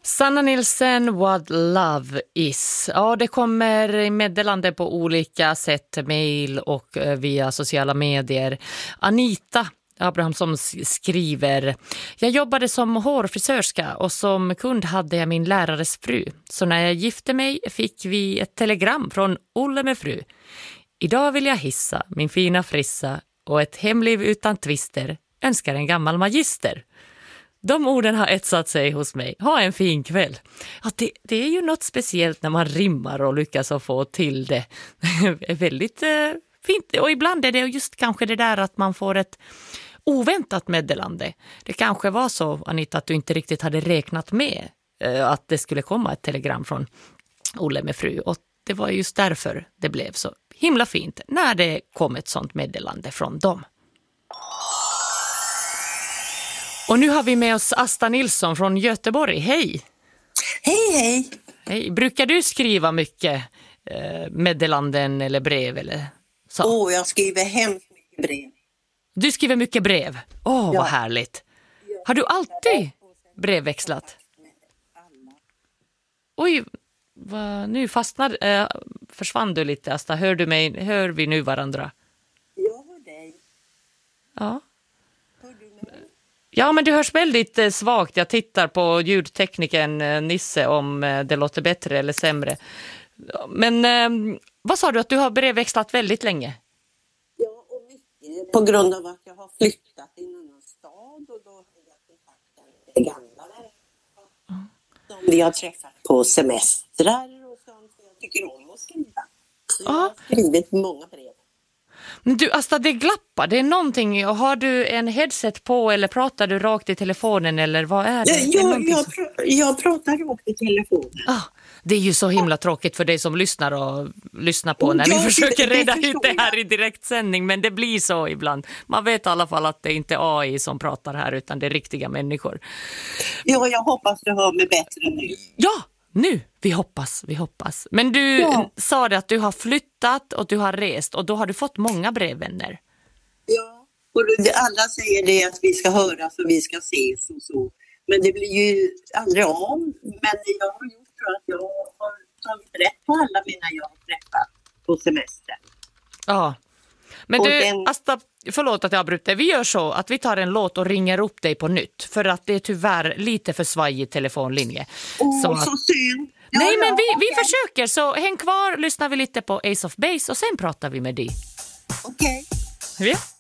Sanna Nielsen, What Love Is. Ja, det kommer meddelande på olika sätt, mejl och via sociala medier. Anita Abrahamsson skriver: jag jobbade som hårfrisörska och som kund hade jag min lärares fru. Så när jag gifte mig fick vi ett telegram från Olle med fru. Idag vill jag hissa min fina frissa och ett hemliv utan twister. Önskar en gammal magister. De orden har etsat sig hos mig. Ha en fin kväll. Ja, det är ju något speciellt när man rimmar och lyckas få till det. Det är väldigt fint. Och ibland är det just kanske det där att man får ett oväntat meddelande. Det kanske var så, Anita, att du inte riktigt hade räknat med att det skulle komma ett telegram från Olle med fru. Och det var just därför det blev så himla fint när det kom ett sånt meddelande från dem. Och nu har vi med oss Asta Nilsson från Göteborg. Hej! Hej, hej! Hej. Brukar du skriva mycket meddelanden eller brev? Eller så? Jag skriver hemskt mycket brev. Du skriver mycket brev? Vad härligt. Har du alltid brevväxlat? Oj, nu försvann du lite, Asta. Hör du mig? Hör vi nu varandra? Jag hör dig. Ja. Hör du mig? Ja, men du hörs väldigt svagt. Jag tittar på ljudtekniken Nisse om det låter bättre eller sämre. Men vad sa du att du har brevväxlat väldigt länge? Ja, och mycket på grund av att jag har flyttat i en annan stad och då har jag kontaktat med gamla som vi har träffat på semestrar och sånt. Jag tycker om att skriva. Så jag har skrivit många brev. Men du, Asta, det glappar. Det är någonting. Har du en headset på eller pratar du rakt i telefonen eller vad är det? Jag pratar rakt i telefonen. Det är ju så himla tråkigt för dig som lyssnar på när vi försöker reda ut det här i direktsändning, men det blir så ibland. Man vet i alla fall att det inte är AI som pratar här utan det är riktiga människor. Ja, jag hoppas du hör mig bättre nu. Ja, nu. Vi hoppas. Men du sa det att du har flyttat och du har rest och då har du fått många brevvänner. Ja, och alla säger det att vi ska höras och vi ska ses och så. Men det blir ju aldrig av. Men jag har gjort så att jag har tagit rätt på alla mina jag har träffat på semester. Ja. Men du, Asta, förlåt att jag avbryter. Vi gör så att vi tar en låt och ringer upp dig på nytt. För att det är tyvärr lite för svajig telefonlinje. Så synd. Nej, men vi försöker. Så häng kvar, lyssnar vi lite på Ace of Base och sen pratar vi med dig. Okej. Ja.